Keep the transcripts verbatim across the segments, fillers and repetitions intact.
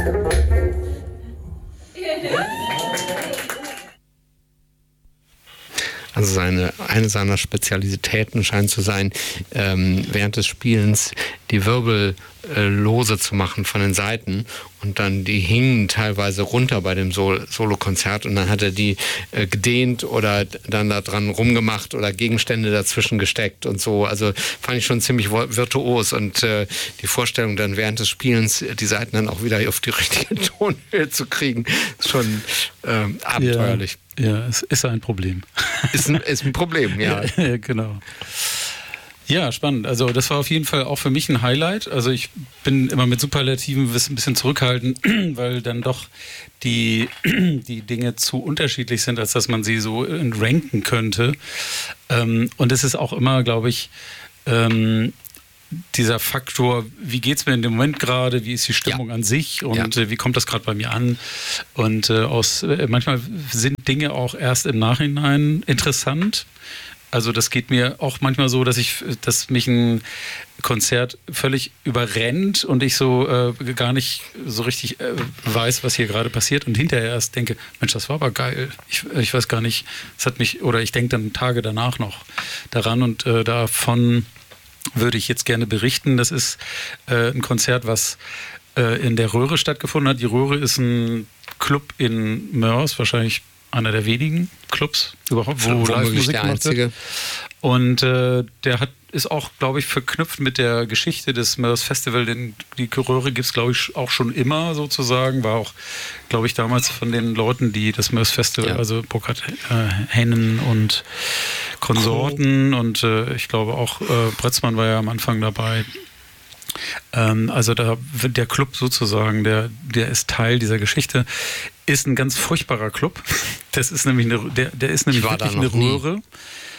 Also seine, eine seiner Spezialitäten scheint zu sein, ähm, während des Spielens die Wirbel äh, lose zu machen von den Seiten, und dann die hingen teilweise runter bei dem Sol- Solokonzert, und dann hat er die äh, gedehnt oder dann da dran rumgemacht oder Gegenstände dazwischen gesteckt und so. Also fand ich schon ziemlich virtuos, und äh, die Vorstellung dann während des Spielens die Seiten dann auch wieder auf die richtige Tonhöhe zu kriegen, ist schon äh, abenteuerlich. Ja, ja, es ist ein Problem. Ist ein, ist ein Problem, ja. Ja, genau. Ja, spannend. Also das war auf jeden Fall auch für mich ein Highlight. Also ich bin immer mit Superlativen ein bisschen zurückhaltend, weil dann doch die, die Dinge zu unterschiedlich sind, als dass man sie so ranken könnte. Und es ist auch immer, glaube ich, dieser Faktor, wie geht's mir in dem Moment gerade, wie ist die Stimmung ja. an sich und ja. wie kommt das gerade bei mir an? Und äh, aus äh, manchmal sind Dinge auch erst im Nachhinein interessant. Also das geht mir auch manchmal so, dass ich, dass mich ein Konzert völlig überrennt und ich so äh, gar nicht so richtig äh, weiß, was hier gerade passiert, und hinterher erst denke, Mensch, das war aber geil. Ich, ich weiß gar nicht, es hat mich, oder ich denke dann Tage danach noch daran, und äh, davon würde ich jetzt gerne berichten. Das ist äh, ein Konzert, was äh, in der Röhre stattgefunden hat. Die Röhre ist ein Club in Moers, wahrscheinlich einer der wenigen Clubs überhaupt, wo Live-Musik gemacht wird. Und äh, der hat, ist auch, glaube ich, verknüpft mit der Geschichte des Moers Festival. Denn die Röhre gibt es, glaube ich, auch schon immer sozusagen. War auch, glaube ich, damals von den Leuten, die das Moers Festival, ja. also Burkhard äh, Hennen und Konsorten, oh. und äh, ich glaube auch äh, Brötzmann war ja am Anfang dabei. Ähm, also da wird der Club sozusagen, der, der ist Teil dieser Geschichte, ist ein ganz furchtbarer Club. Das ist nämlich eine, der, der ist nämlich wirklich eine Röhre. Nie.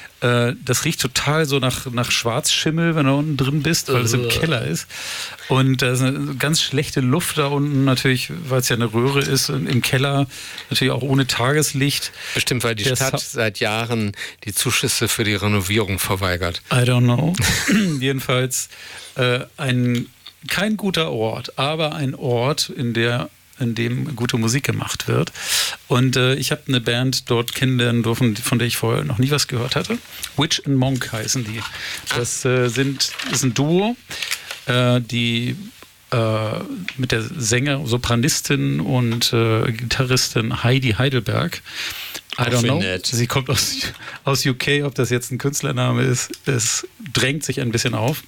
Das riecht total so nach, nach Schwarzschimmel, wenn du unten drin bist, weil es im Keller ist. Und da ist eine ganz schlechte Luft da unten natürlich, weil es ja eine Röhre ist, und im Keller natürlich auch ohne Tageslicht. Bestimmt, weil die Der Stadt Sa- seit Jahren die Zuschüsse für die Renovierung verweigert. I don't know. Jedenfalls äh, ein, kein guter Ort, aber ein Ort, in der in dem gute Musik gemacht wird. Und äh, ich habe eine Band dort kennenlernen dürfen, von der ich vorher noch nie was gehört hatte. Witch and Monk heißen die. Das äh, sind, ist ein Duo, äh, die äh, mit der Sänger, Sopranistin und äh, Gitarristin Heidi Heidelberg. I don't know. Nett. Sie kommt aus, aus U K, ob das jetzt ein Künstlername ist. Es drängt sich ein bisschen auf.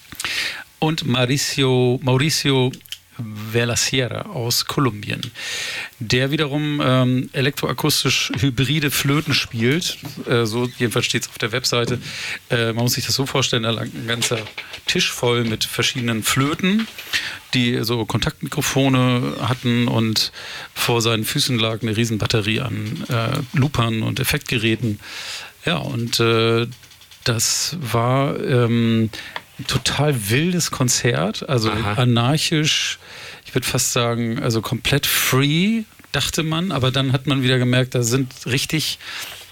Und Mauricio, Mauricio Velacera aus Kolumbien, der wiederum ähm, elektroakustisch hybride Flöten spielt. Äh, so jedenfalls steht es auf der Webseite. Äh, man muss sich das so vorstellen, da lag ein ganzer Tisch voll mit verschiedenen Flöten, die so Kontaktmikrofone hatten, und vor seinen Füßen lag eine riesen Batterie an äh, Loopern und Effektgeräten. Ja, und äh, das war ähm, total wildes Konzert, also Aha. anarchisch, ich würde fast sagen, also komplett free, dachte man, aber dann hat man wieder gemerkt, da sind richtig,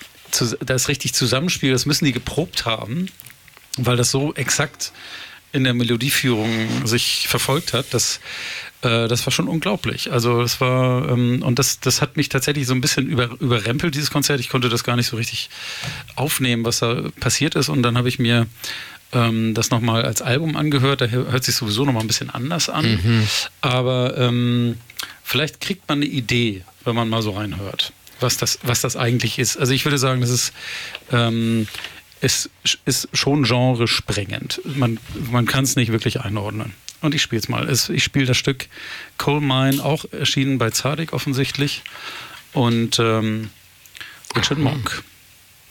da ist richtig Zusammenspiel, das müssen die geprobt haben, weil das so exakt in der Melodieführung sich verfolgt hat, dass äh, das war schon unglaublich. Also das war, ähm, und das, das hat mich tatsächlich so ein bisschen über, überrempelt, dieses Konzert. Ich konnte das gar nicht so richtig aufnehmen, was da passiert ist, und dann habe ich mir ähm, das nochmal als Album angehört. Da hört sich sowieso nochmal ein bisschen anders an. Mhm. Aber ähm, vielleicht kriegt man eine Idee, wenn man mal so reinhört, was das, was das eigentlich ist. Also ich würde sagen, das ist, ähm, ist, ist schon genresprengend. Man, man kann es nicht wirklich einordnen. Und ich spiele es mal. Ich spiele das Stück Coal Mine, auch erschienen bei Tzadik offensichtlich. Und ähm, Witch and Monk.